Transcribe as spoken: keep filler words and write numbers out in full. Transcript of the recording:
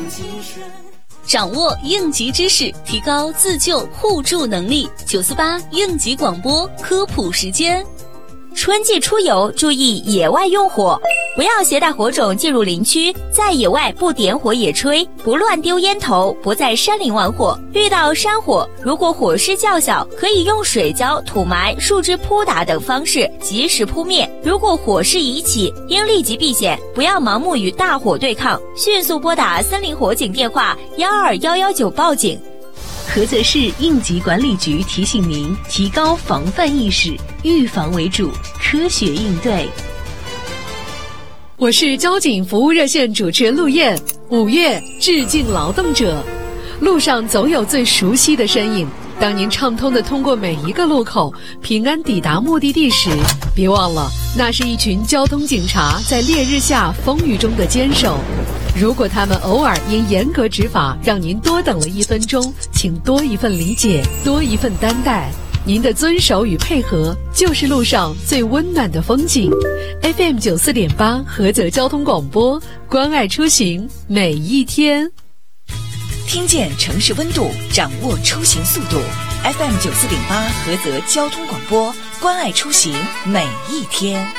掌握应急知识，提高自救互助能力。九四八应急广播科普时间。 春季出游注意野外用火，不要携带火种进入林区，在野外不点火野炊，不乱丢烟头，不在山林玩火。遇到山火，如果火势较小，可以用水浇、土埋、树枝扑打等方式及时扑灭。如果火势已起，应立即避险，不要盲目与大火对抗，迅速拨打森林火警电话幺二幺幺九报警。 菏泽市应急管理局提醒您，提高防范意识，预防为主，科学应对。 我是交警服务热线主持人陆燕。五月致敬劳动者，路上总有最熟悉的身影。当您畅通地通过每一个路口，平安抵达目的地时，别忘了，那是一群交通警察在烈日下风雨中的坚守。如果他们偶尔因严格执法让您多等了一分钟，请多一份理解，多一份担待。您的遵守与配合，就是路上最温暖的风景。F M 九四点八菏泽交通广播，关爱出行每一天。 听见城市温度，掌握出行速度。F M 九四点八菏泽交通广播，关爱出行每一天。